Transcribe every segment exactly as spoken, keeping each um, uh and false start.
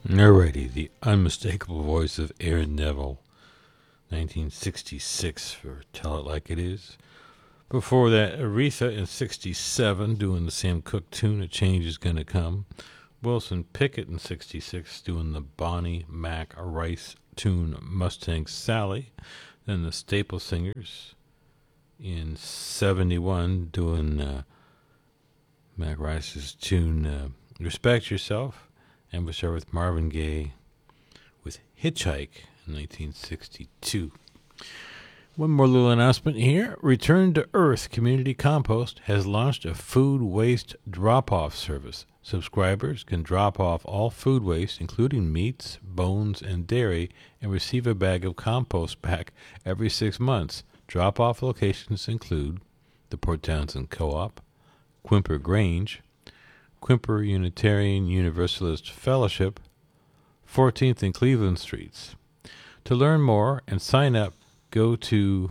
Alrighty, the unmistakable voice of Aaron Neville, nineteen sixty-six for Tell It Like It Is. Before that, Aretha in sixty-seven doing the Sam Cooke tune, A Change Is Gonna Come. Wilson Pickett in sixty-six doing the Bonnie Mac Rice tune, Mustang Sally. Then the Staple Singers in seventy-one doing uh, Mac Rice's tune, uh, Respect Yourself. And we start with Marvin Gaye with Hitchhike in nineteen sixty-two. One more little announcement here. Return to Earth Community Compost has launched a food waste drop-off service. Subscribers can drop off all food waste, including meats, bones, and dairy, and receive a bag of compost back every six months. Drop-off locations include the Port Townsend Co-op, Quimper Grange, Quimper Unitarian Universalist Fellowship, fourteenth and Cleveland Streets. To learn more and sign up, go to,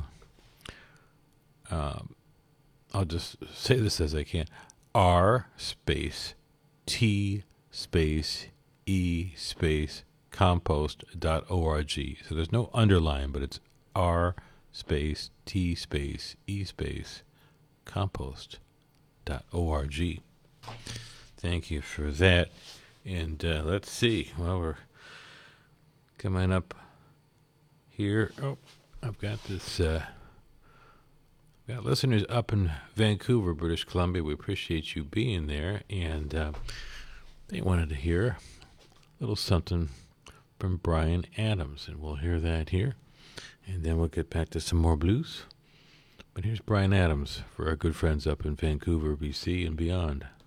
um, I'll just say this as I can, R space T space E space compost dot org. So there's no underline, but it's R space T space E space compost dot org. Thank you for that. And uh, let's see. Well, we're coming up here. Oh, I've got this. Uh, we've got listeners up in Vancouver, British Columbia. We appreciate you being there. And uh, they wanted to hear a little something from Bryan Adams. And we'll hear that here. And then we'll get back to some more blues. But here's Bryan Adams for our good friends up in Vancouver, B C and beyond.